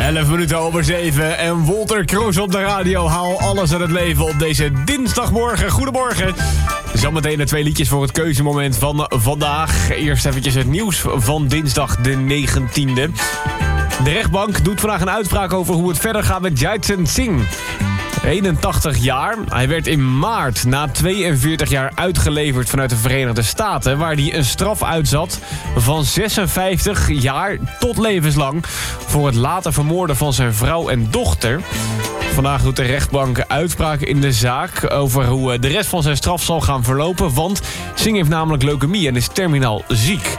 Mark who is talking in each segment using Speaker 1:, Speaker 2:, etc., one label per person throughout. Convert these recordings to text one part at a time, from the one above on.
Speaker 1: 11 minuten over 7 en Wolter Kroes op de radio. Haal alles uit het leven op deze dinsdagmorgen. Goedemorgen. Zometeen de 2 liedjes voor het keuzemoment van vandaag. Eerst eventjes het nieuws van dinsdag de 19e. De rechtbank doet vandaag een uitspraak over hoe het verder gaat met Jaitzen Singh. 81 jaar. Hij werd in maart na 42 jaar uitgeleverd vanuit de Verenigde Staten, waar hij een straf uitzat van 56 jaar tot levenslang voor het laten vermoorden van zijn vrouw en dochter. Vandaag doet de rechtbank uitspraak in de zaak over hoe de rest van zijn straf zal gaan verlopen, want Singh heeft namelijk leukemie en is terminaal ziek.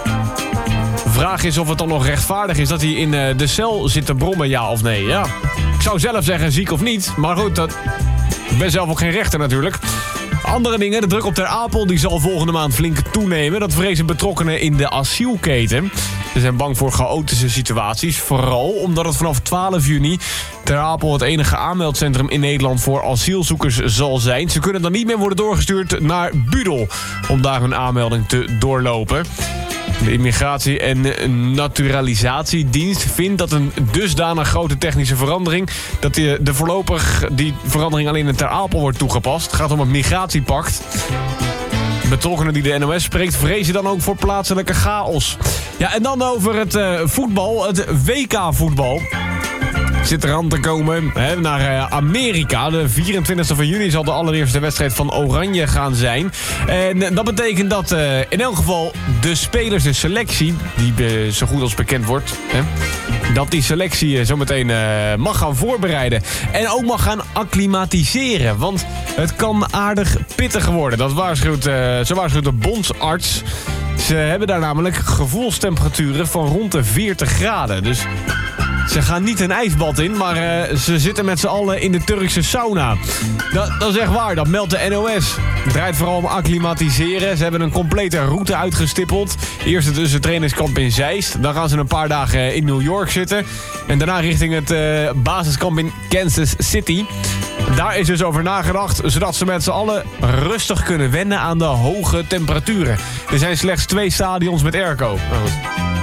Speaker 1: De vraag is of het dan nog rechtvaardig is dat hij in de cel zit te brommen, ja of nee. Ja, ik zou zelf zeggen ziek of niet, maar goed, ik ben zelf ook geen rechter natuurlijk. Andere dingen, de druk op Ter Apel die zal volgende maand flink toenemen. Dat vrezen betrokkenen in de asielketen. Ze zijn bang voor chaotische situaties, vooral omdat het vanaf 12 juni Ter Apel het enige aanmeldcentrum in Nederland voor asielzoekers zal zijn. Ze kunnen dan niet meer worden doorgestuurd naar Budel om daar hun aanmelding te doorlopen. De Immigratie- en Naturalisatiedienst vindt dat een dusdanig grote technische verandering dat de voorlopig die verandering alleen in Ter Apel wordt toegepast. Het gaat om het migratiepact. Betrokkenen die de NOS spreekt vrezen dan ook voor plaatselijke chaos. Ja, en dan over het voetbal, het WK-voetbal. Zit eraan te komen naar Amerika. De 24e van juni zal de allereerste wedstrijd van Oranje gaan zijn. En dat betekent dat in elk geval de spelers, de selectie, die zo goed als bekend wordt, dat die selectie zometeen mag gaan voorbereiden. En ook mag gaan acclimatiseren. Want het kan aardig pittig worden. Zo waarschuwt de bondsarts. Ze hebben daar namelijk gevoelstemperaturen van rond de 40 graden. Dus ze gaan niet een ijsbad in, maar ze zitten met z'n allen in de Turkse sauna. Dat is echt waar, dat meldt de NOS. Het draait vooral om acclimatiseren. Ze hebben een complete route uitgestippeld. Eerst dus het trainingskamp in Zeist. Dan gaan ze een paar dagen in New York zitten. En daarna richting het basiskamp in Kansas City. Daar is dus over nagedacht, zodat ze met z'n allen rustig kunnen wennen aan de hoge temperaturen. Er zijn slechts 2 stadions met airco. Nou goed.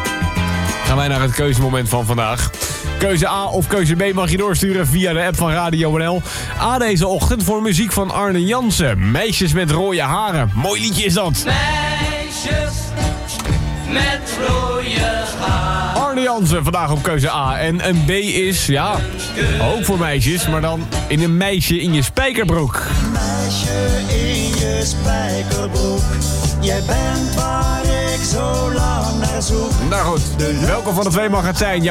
Speaker 1: Gaan wij naar het keuzemoment van vandaag. Keuze A of keuze B mag je doorsturen via de app van Radio NL. A deze ochtend voor muziek van Arne Jansen. Meisjes met rode haren. Mooi liedje is dat.
Speaker 2: Meisjes met rode haren.
Speaker 1: Arne Jansen vandaag op keuze A. En een B is, ja, ook voor meisjes, maar dan in een meisje in je spijkerbroek.
Speaker 3: Meisje in je spijkerbroek. Jij bent waar ik zo lang naar zoek.
Speaker 1: Nou goed, welke van de 2 mag het zijn?